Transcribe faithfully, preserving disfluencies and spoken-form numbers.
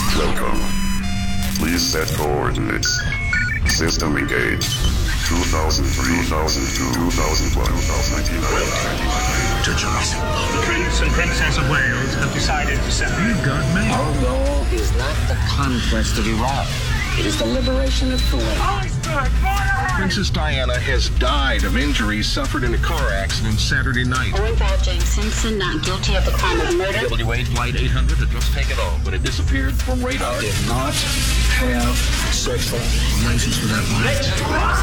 Welcome. Please set coordinates. System engaged. two thousand three, two thousand two, two thousand one, two thousand ninety-nine, The Prince and Princess of Wales have decided to separate. You've got mail. Our goal is not the conquest of Iraq. It is the liberation of Kuwait. Princess Diana has died of injuries suffered in a car accident Saturday night. Owen Val James Simpson not guilty of the crime of murder. W eight Flight eight hundred had just taken off, but it disappeared from radar. I did not have sexual relations with that light.